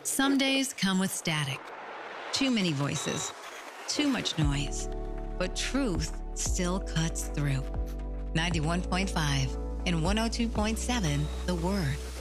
Some days come with static. Too many voices, too much noise, but truth still cuts through. 91.5 and 102.7 The Word.